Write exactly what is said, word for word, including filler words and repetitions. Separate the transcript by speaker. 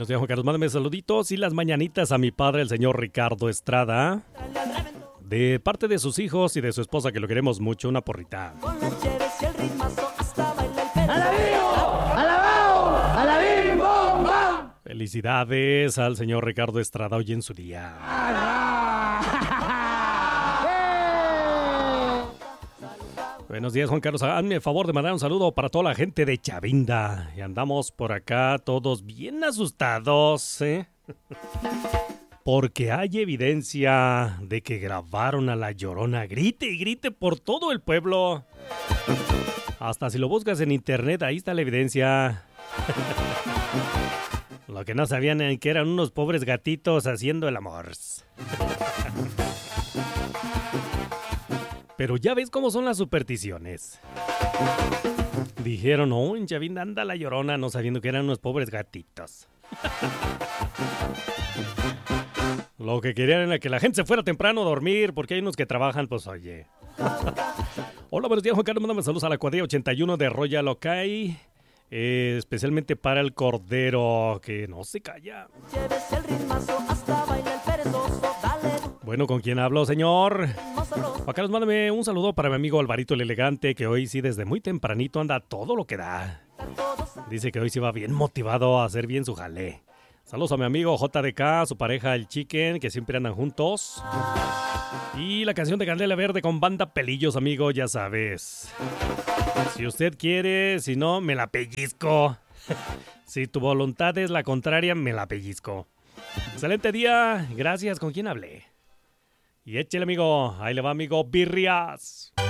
Speaker 1: Buenos días, Juan Carlos. Mándame saluditos y las mañanitas a mi padre, el señor Ricardo Estrada. De parte de sus hijos y de su esposa, que lo queremos mucho, una porrita. Felicidades al señor Ricardo Estrada hoy en su día. Buenos días, Juan Carlos. Hazme el favor de mandar un saludo para toda la gente de Chavinda. Y andamos por acá todos bien asustados, ¿eh? Porque hay evidencia de que grabaron a La Llorona. Grite y grite por todo el pueblo. Hasta si lo buscas en internet, ahí está la evidencia. Lo que no sabían es que eran unos pobres gatitos haciendo el amor. Pero ya ves cómo son las supersticiones. Dijeron, oh, en Chavinda anda La Llorona, no sabiendo que eran unos pobres gatitos. Lo que querían era que la gente se fuera temprano a dormir, porque hay unos que trabajan, pues oye. Hola, buenos días, Juan Carlos. Mándame saludos a la cuadrilla ochenta y uno de Royal Okai. Eh, especialmente para el Cordero, que no se calla. Bueno, ¿con quién hablo, señor? Juan Carlos, mándame un saludo para mi amigo Alvarito el Elegante, que hoy sí desde muy tempranito anda todo lo que da. Dice que hoy sí va bien motivado a hacer bien su jale. Saludos a mi amigo J D K, su pareja el Chicken, que siempre andan juntos. Y la canción de Candela Verde con Banda Pelillos, amigo, ya sabes. Si usted quiere, si no, me la pellizco. Si tu voluntad es la contraria, me la pellizco. Excelente día, gracias. ¿Con quién hablé? Y échale, amigo, ahí le va, amigo Birrias.